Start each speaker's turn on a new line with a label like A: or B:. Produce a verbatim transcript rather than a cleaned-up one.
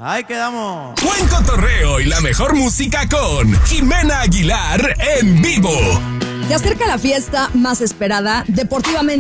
A: Ahí quedamos.
B: Buen cotorreo y la mejor música con Jimena Aguilar en vivo.
C: Se acerca la fiesta más esperada deportivamente.